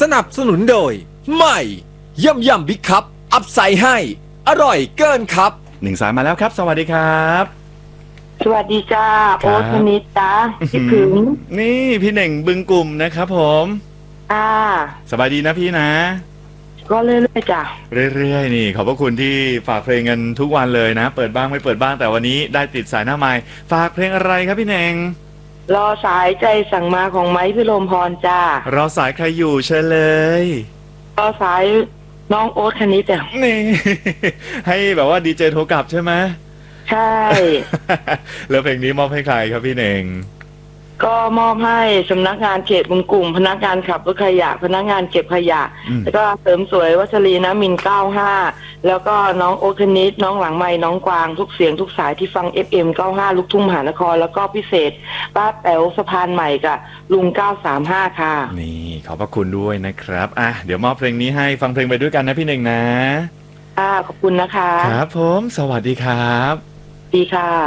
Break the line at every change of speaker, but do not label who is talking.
นับสนุนโดยใหม่ย่ำบิ๊กคัพอัพไซด์ให้อร่อยเกินครับ
หนึ่งสายมาแล้วครับสวัสดีครับ
สวัสดีจ้าโอ๊ตธนิตจ้าคิดถึง
นี่พี่เน่งบึงกลุ่มนะครับผมสบายดีนะพี่นะ
ก็เรื่อยๆจ้ะ
เรื่อยๆนี่ขอบพระคุณที่ฝากเพลงกันทุกวันเลยนะเปิดบ้างไม่เปิดบ้างแต่วันนี้ได้ติดสายหน้าไมค์ฝากเพลงอะไรครับพี่เน่ง
รอสายใจสั่งมาของไม้พิรมพรจ้าร
อสายใครอยู่เชิญเลย
รอสายน้องโอ๊ตธนิตจ้ะ
นี่ ให้แบบว่าดีเจโทรกลับใช่ไหม
ใช่
แล้วเพลงนี้มอบให้ใครครับพี่เน่ง
ก็มอบให้สำนักงานเขตบึงกลุ่มพนักงานขับรถขยะพนักงานเก็บขยะแล้วก็เสริมสวยวัชรีนะมิน95แล้วก็น้องโอ๊ตธนิตน้องหลังไม้น้องกวางทุกเสียงทุกสายที่ฟัง FM 95ลูกทุ่งมหานครแล้วก็พิเศษป้าแป๋วสะพานใหม่กับลุง935ค่ะ
นี่ขอบพระคุณด้วยนะครับเดี๋ยวมอบเพลงนี้ให้ฟังเพลงไปด้วยกันนะพี่เน่งนะ
ขอบคุณนะคะ
ครับผมสวัสดีครับ
ดีค่ะ